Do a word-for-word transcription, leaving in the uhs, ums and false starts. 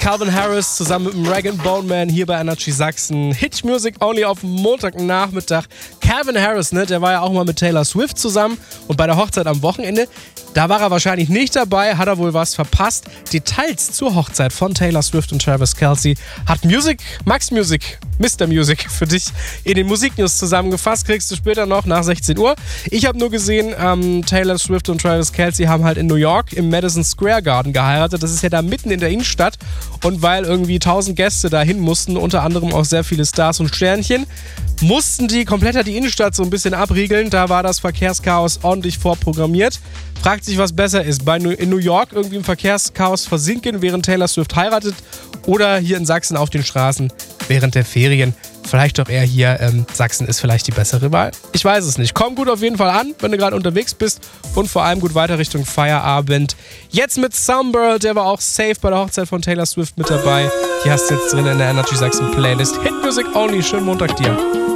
Calvin Harris zusammen mit dem Rag and Bone Man hier bei Energy Sachsen. Hit Music Only auf Montagnachmittag. Calvin Harris, ne, der war ja auch mal mit Taylor Swift zusammen und bei der Hochzeit am Wochenende, da war er wahrscheinlich nicht dabei, hat er wohl was verpasst. Details zur Hochzeit von Taylor Swift und Travis Kelce hat Music, Max Music, Mister Music für dich in den Musiknews zusammengefasst. Kriegst du später noch nach sechzehn Uhr. Ich habe nur gesehen, ähm, Taylor Swift und Travis Kelce haben halt in New York im Madison Square Garden geheiratet. Das ist ja da mitten in der Innenstadt. Und weil irgendwie tausend Gäste dahin mussten, unter anderem auch sehr viele Stars und Sternchen, mussten die komplett die Innenstadt so ein bisschen abriegeln. Da war das Verkehrschaos ordentlich vorprogrammiert. Fragt sich, was besser ist. Bei in New York irgendwie im Verkehrschaos versinken, während Taylor Swift heiratet, oder hier in Sachsen auf den Straßen während der Ferien. Vielleicht doch eher hier, ähm, Sachsen ist vielleicht die bessere Wahl. Ich weiß es nicht. Komm gut auf jeden Fall an, wenn du gerade unterwegs bist, und vor allem gut weiter Richtung Feierabend. Jetzt mit Sunbird, der war auch safe bei der Hochzeit von Taylor Swift mit dabei. Die hast du jetzt drin in der Energy Sachsen Playlist. Hit Music Only. Schönen Montag dir.